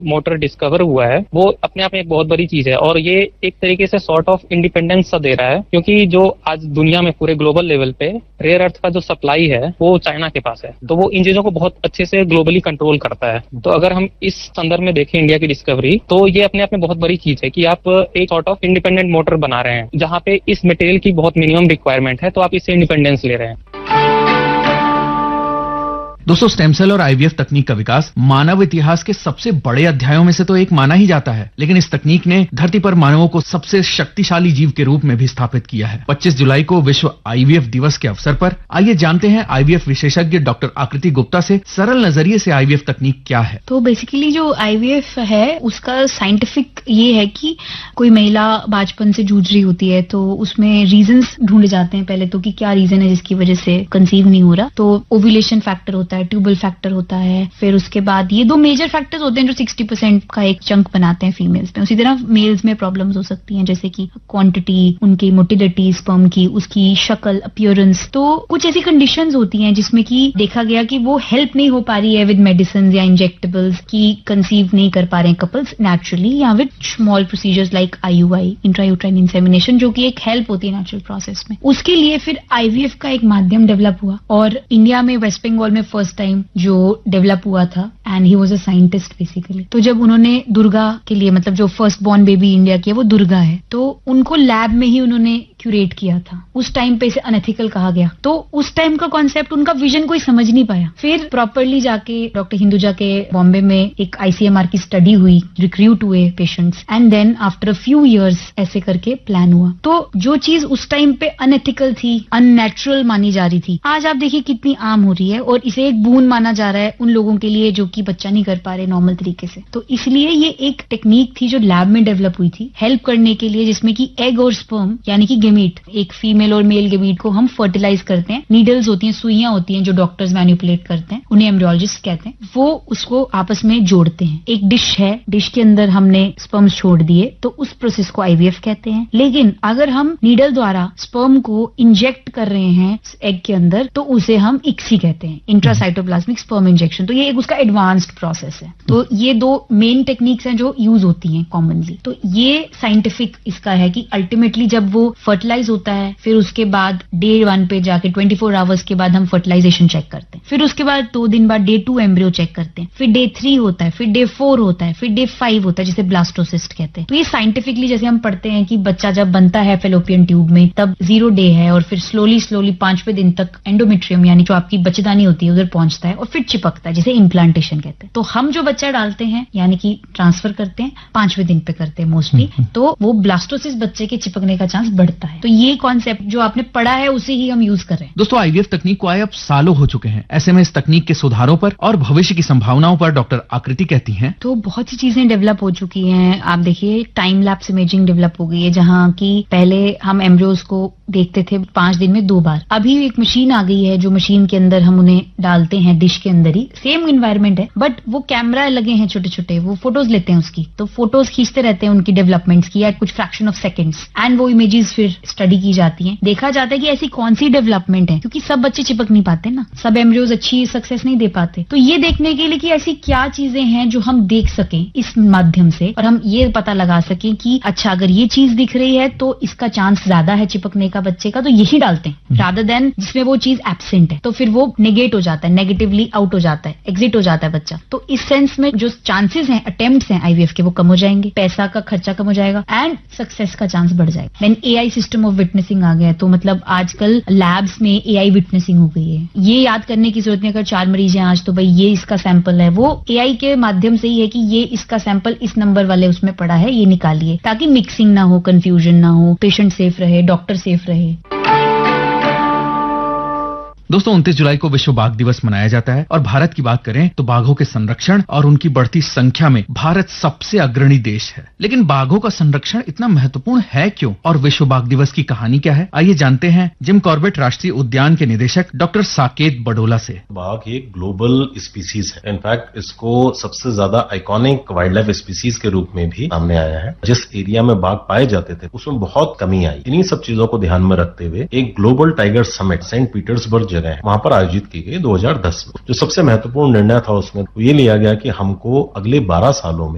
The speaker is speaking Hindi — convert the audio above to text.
मोटर डिस्कवर हुआ है वो अपने आप में एक बहुत बड़ी चीज है और ये एक तरीके से सॉर्ट ऑफ इंडिपेंडेंस सा दे रहा है, क्योंकि जो आज दुनिया में पूरे ग्लोबल लेवल पे रेयर अर्थ का जो सप्लाई है वो चाइना के पास है, तो वो इन चीजों को बहुत अच्छे से ग्लोबली कंट्रोल करता है। तो अगर हम इस संदर्भ में देखें इंडिया की डिस्कवरी, तो ये अपने आप में बहुत बड़ी चीज है कि आप एक सॉर्ट ऑफ इंडिपेंडेंट मोटर बना रहे हैं जहां पे इस मटेरियल की बहुत मिनिमम रिक्वायरमेंट है, तो आप इससे इंडिपेंडेंस ले रहे हैं। दोस्तों, स्टेम सेल और आईवीएफ तकनीक का विकास मानव इतिहास के सबसे बड़े अध्यायों में से तो एक माना ही जाता है, लेकिन इस तकनीक ने धरती पर मानवों को सबसे शक्तिशाली जीव के रूप में भी स्थापित किया है। 25 जुलाई को विश्व आईवीएफ दिवस के अवसर पर आइए जानते हैं आईवीएफ विशेषज्ञ डॉक्टर आकृति गुप्ता से सरल नजरिए से आईवीएफ तकनीक क्या है। तो बेसिकली जो आईवीएफ है उसका साइंटिफिक ये है कि कोई महिला बचपन से जूझ रही होती है तो उसमें रीजंस ढूंढे जाते हैं पहले तो कि क्या रीजन है जिसकी वजह से कंसीव नहीं हो रहा। तो ओव्यूलेशन फैक्टर होता है, ट्यूबल फैक्टर होता है, फिर उसके बाद ये 2 मेजर फैक्टर्स होते हैं जो 60% का एक चंक बनाते हैं फीमेल्स में। उसी तरह मेल्स में प्रॉब्लम्स हो सकती हैं जैसे कि क्वांटिटी, उनकी मोटिलिटी स्पर्म की, उसकी शक्ल, अपीयरेंस। तो कुछ ऐसी कंडीशंस होती हैं जिसमें कि देखा गया कि वो हेल्प नहीं हो पा रही है विद मेडिसिन या इंजेक्टेबल्स की कंसीव नहीं कर पा रहे हैं कपल्स नेचुरली या with small procedures like IUI, intrauterine insemination, जो कि एक हेल्प होती है नेचुरल प्रोसेस में। उसके लिए फिर आईवीएफ का एक माध्यम डेवलप हुआ और इंडिया में वेस्ट बंगाल में फर्स्ट टाइम जो डेवलप हुआ था and he was a scientist basically. तो जब उन्होंने दुर्गा के लिए, मतलब जो फर्स्ट बॉर्न बेबी इंडिया की है वो दुर्गा है, तो उनको लैब में ही उन्होंने क्यूरेट किया था। उस टाइम पे इसे अनएथिकल कहा गया, तो उस टाइम का कॉन्सेप्ट, उनका विजन कोई समझ नहीं पाया। फिर प्रॉपरली जाके डॉक्टर हिंदुजा के बॉम्बे में एक आईसीएमआर की स्टडी हुई, रिक्रूट हुए patients, and then after a few years ऐसे करके प्लान हुआ। तो जो चीज उस टाइम पे अनएथिकल थी, अननेचुरल मानी जा रही थी, आज आप देखिए कितनी आम हो रही है और इसे एक बून माना जा रहा है उन लोगों के लिए जो कि बच्चा नहीं कर पा रहे नॉर्मल तरीके से। तो इसलिए ये एक टेक्निक थी जो लैब में डेवलप हुई थी हेल्प करने के लिए, जिसमें कि एग और स्पर्म यानी कि गेमीट, एक फीमेल और मेल गेमीट को हम फर्टिलाइज करते हैं। नीडल्स होती हैं, सुइयां होती हैं जो डॉक्टर्स मैनिपुलेट करते हैं, उन्हें एम्ब्रियोलॉजिस्ट कहते हैं। वो उसको आपस में जोड़ते हैं। एक डिश है, डिश के अंदर हमने स्पर्म्स छोड़ दिए तो उस प्रोसेस को आईवीएफ कहते हैं। लेकिन अगर हम नीडल द्वारा स्पर्म को इंजेक्ट कर रहे हैं एग के अंदर तो उसे हम इक्सी कहते हैं, इंट्रासाइटोप्लाज्मिक स्पर्म इंजेक्शन। तो ये एक उसका एडवांस्ड प्रोसेस है। तो ये 2 मेन टेक्निक्स हैं जो यूज होती हैं कॉमनली। तो ये साइंटिफिक इसका है कि अल्टीमेटली जब वो फर्टिलाइज होता है, फिर उसके बाद डे 1 पे जाके 24 आवर्स के बाद हम फर्टिलाइजेशन चेक करते हैं, फिर उसके बाद 2 दिन बाद डे 2 एम्ब्रियो चेक करते हैं, फिर डे 3 होता है, फिर डे 4 होता है, फिर डे 5 होता है जिसे ब्लास्टोसिस्ट कहते हैं। तो ये साइंटिफिकली जैसे हम पढ़ते हैं कि बच्चा जब बनता है फेलोपियन ट्यूब में तब 0 डे है और फिर स्लोली 5वें दिन तक एंडोमेट्रियम यानी जो आपकी बच्चेदानी होती है उधर पहुंचता है और फिर चिपकता है जिसे इम्प्लांटेशन कहते हैं। तो हम जो बच्चा डालते हैं यानी कि ट्रांसफर करते हैं 5वें दिन पे करते हैं मोस्टली, तो वो ब्लास्टोसिस बच्चे के चिपकने का चांस बढ़ता है। तो ये कॉन्सेप्ट जो आपने पढ़ा है उसे ही हम यूज कर रहे हैं। दोस्तों, आईवीएफ तकनीक को आए अब सालों हो चुके हैं। ऐसे में इस तकनीक के सुधारों पर और भविष्य की संभावनाओं पर डॉक्टर आकृति कहती हैं। तो बहुत सी चीजें डेवलप हो चुकी हैं। आप देखिए टाइम लैप्स इमेजिंग डेवलप हो गई है, जहां की पहले हम एम्ब्रियोज को देखते थे 5 दिन में 2 बार। अभी एक मशीन आ गई है जो मशीन के अंदर हम उन्हें डालते हैं डिश के अंदर ही, सेम इन्वायरमेंट है बट वो कैमरा लगे हैं छोटे छोटे, वो फोटोज लेते हैं उसकी, तो फोटोज खींचते रहते हैं उनकी डेवलपमेंट्स की या कुछ फ्रैक्शन ऑफ सेकंड्स, एंड वो इमेजेस फिर स्टडी की जाती हैं। देखा जाता है कि ऐसी कौन सी डेवलपमेंट है, क्योंकि सब बच्चे चिपक नहीं पाते ना, सब एम्ब्रियोज अच्छी सक्सेस नहीं दे पाते। तो ये देखने के लिए कि ऐसी क्या चीजें हैं जो हम देख सकें इस माध्यम से और हम ये पता लगा सकें कि अच्छा अगर ये चीज दिख रही है तो इसका चांस ज्यादा है चिपकने का बच्चे का, तो यही डालते हैं रादर देन जिसमें वो चीज एब्सेंट है, तो फिर वो नेगेट हो जाता है, नेगेटिवली आउट हो जाता है, एग्जिट हो जाता है बच्चा। तो इस सेंस में जो चांसेस हैं, अटेम्प्ट्स हैं आईवीएफ के, वो कम हो जाएंगे, पैसा का खर्चा कम हो जाएगा एंड सक्सेस का चांस बढ़ जाएगा। Then AI system of witnessing आ गया है, तो मतलब आजकल लैब्स में एआई विटनेसिंग हो गई है। ये याद करने की जरूरत नहीं, अगर 4 मरीज हैं आज तो भाई ये इसका सैंपल है, वो एआई के माध्यम से ही है कि ये इसका सैंपल इस नंबर वाले उसमें पड़ा है, ये निकालिए, ताकि मिक्सिंग ना हो, कंफ्यूजन ना हो, पेशेंट सेफ रहे, डॉक्टर सेफ रहे। दोस्तों, 29 जुलाई को विश्व बाघ दिवस मनाया जाता है और भारत की बात करें तो बाघों के संरक्षण और उनकी बढ़ती संख्या में भारत सबसे अग्रणी देश है। लेकिन बाघों का संरक्षण इतना महत्वपूर्ण है क्यों और विश्व बाघ दिवस की कहानी क्या है, आइए जानते हैं जिम कॉर्बेट राष्ट्रीय उद्यान के निदेशक डॉक्टर साकेत बडोला से। बाघ एक ग्लोबल स्पीसीज है। इनफैक्ट इसको सबसे ज्यादा आइकॉनिक वाइल्ड लाइफ स्पीसीज के रूप में भी सामने आया है। जिस एरिया में बाघ पाए जाते थे उसमें बहुत कमी आई। इन्हीं सब चीजों को ध्यान में रखते हुए एक global tiger summit Saint Petersburg वहां पर आयोजित की गई 2010 में। जो सबसे महत्वपूर्ण निर्णय था उसमें ये लिया गया कि हमको अगले 12 सालों में